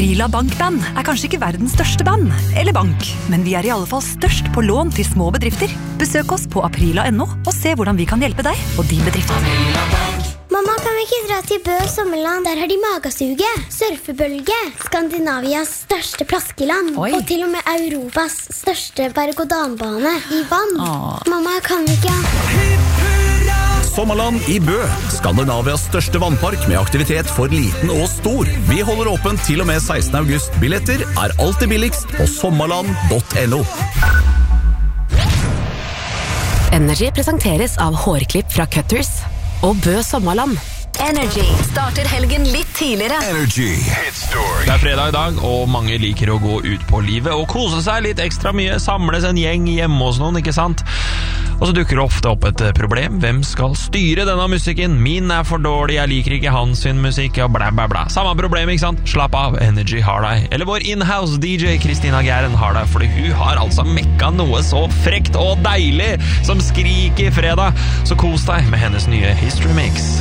Aprila Bankband kanskje ikke verdens største band, eller bank, men vi i alle fall størst på lån til små bedrifter. Besøk oss på aprila.no og se hvordan vi kan hjelpe deg og din bedrift. Mamma, kan vi ikke dra til Bø sommerland? Der har de magasuge, surfebølge, Skandinavias største plaskeland, og til og med Europas største berg-og-danbane i vann. Mamma, kan vi ikke... Sommerland i Bø, Skandinavias største vannpark med aktivitet for liten og stor. Vi holder åpent til og med 16. august. Billetter alltid billigst på sommerland.no. Energy presenteres av hårklipp fra Cutters og Bø Sommerland. Energy starter helgen litt tidligere. Energy. Det fredag i dag, og mange liker å gå ut på livet og kose seg litt ekstra mye, samles en gjeng hjemme hos noen, ikke sant? Og så dukker det ofte opp et problem. Hvem skal styre denne musikken? Min for dårlig, jeg liker ikke hans sin musikk, og bla bla bla. Samme problem, ikke sant? Slapp av, Energy har deg. Eller vår in-house DJ Kristina Gæren har deg, fordi hun har altså mekka noe så frekt og deilig som Skrik i fredag. Så kos deg med hennes nye History Mix.